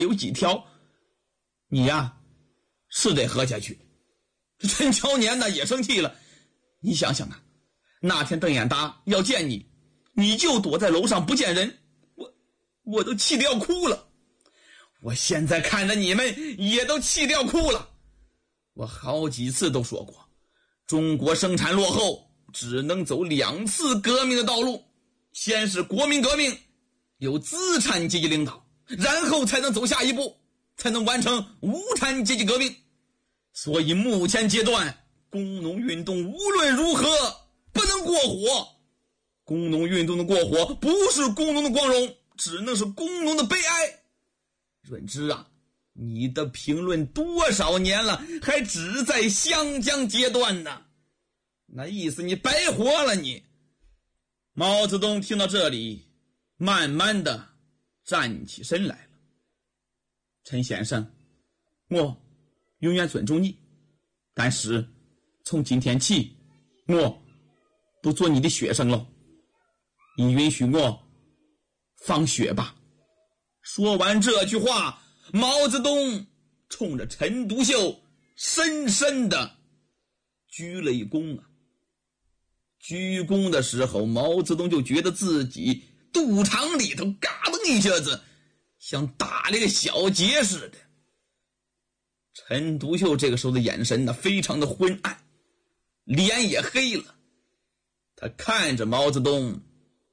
有几条，你呀是得喝下去。陈乔年呢也生气了，你想想啊，那天邓演达要见你，你就躲在楼上不见人，我都气得要哭了。我现在看着你们也都气得要哭了。我好几次都说过，中国生产落后，只能走2次革命的道路，先是国民革命，由资产阶级领导，然后才能走下一步，才能完成无产阶级革命。所以目前阶段，工农运动无论如何不能过火。工农运动的过火不是工农的光荣，只能是工农的悲哀。润之啊，你的评论多少年了，还只在湘江阶段呢，那意思你白活了你。毛泽东听到这里，慢慢的站起身来了。陈先生，我永远尊重你，但是从今天起，我不做你的学生了，你允许我放学吧。说完这句话，毛泽东冲着陈独秀深深的鞠了一躬啊。鞠躬的时候，毛泽东就觉得自己肚肠里头嘎噔一下子像打了一个小结似的。陈独秀这个时候的眼神呢，非常的昏暗，脸也黑了。他看着毛泽东，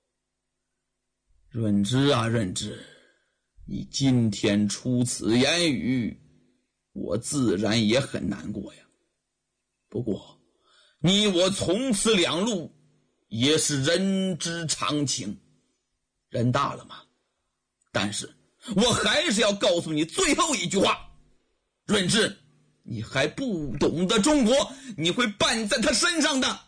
润之啊润之，你今天出此言语，我自然也很难过呀。不过你我从此两路，也是人之常情，人大了嘛。但是我还是要告诉你最后一句话，润之，你还不懂得中国，你会办在他身上的。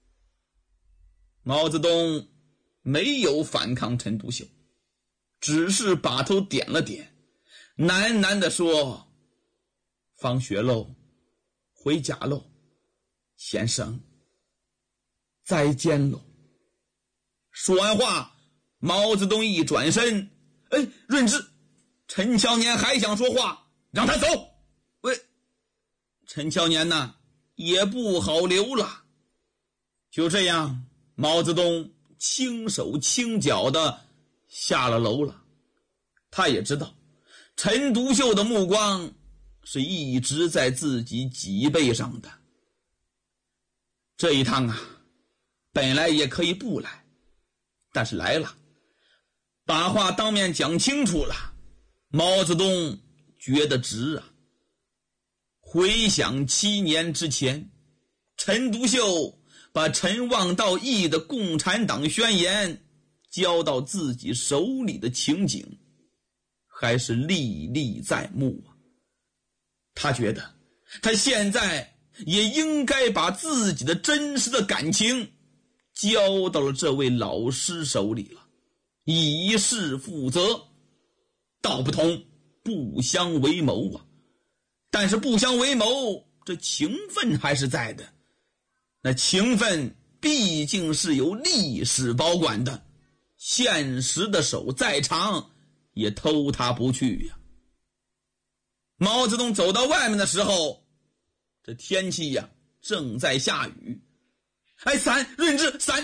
毛泽东没有反抗陈独秀，只是把头点了点，喃喃地说，放学喽，回家喽，先生再见喽。说完话，毛泽东一转身，润之，陈乔年还想说话，让他走。喂，陈乔年呢也不好留了。就这样，毛泽东轻手轻脚的下了楼了。他也知道陈独秀的目光是一直在自己脊背上的。这一趟啊，本来也可以不来，但是来了，把话当面讲清楚了，毛泽东觉得值啊。回想7年之前，陈独秀把陈望道译的《共产党宣言》交到自己手里的情景，还是历历在目啊。他觉得他现在也应该把自己的真实的感情交到了这位老师手里了，以示负责。道不同不相为谋啊，但是不相为谋，这情分还是在的。那情分毕竟是由历史保管的，现实的手再长也偷他不去呀。毛泽东走到外面的时候，这天气呀正在下雨。伞，润之，伞，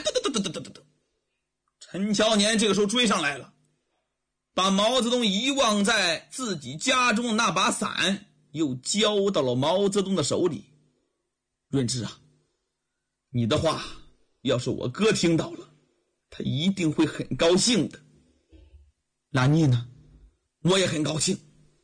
陈乔年这个时候追上来了，把毛泽东遗忘在自己家中的那把伞又交到了毛泽东的手里。润之啊，你的话要是我哥听到了，他一定会很高兴的。那你呢？我也很高兴。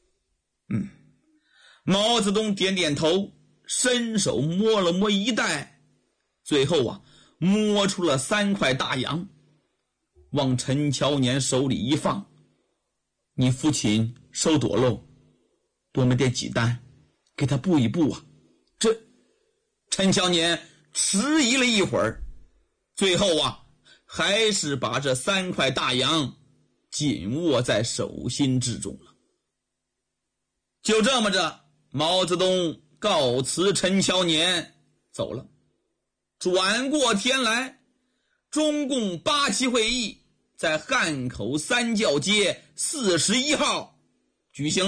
毛泽东点点头，伸手摸了摸衣袋，最后啊摸出了3块大洋，往陈乔年手里一放，你父亲手多喽，多买点鸡蛋给他补一补啊。这陈乔年迟疑了一会儿，最后啊还是把这3块大洋紧握在手心之中了。就这么着，毛泽东告辞陈乔年走了。转过天来，中共8期会议在汉口3教街41号举行。